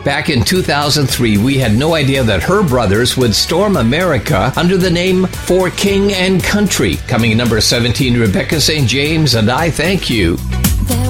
Back in 2003, we had no idea that her brothers would storm America under the name For King and Country. Coming in number 17, Rebecca St. James and I Thank You.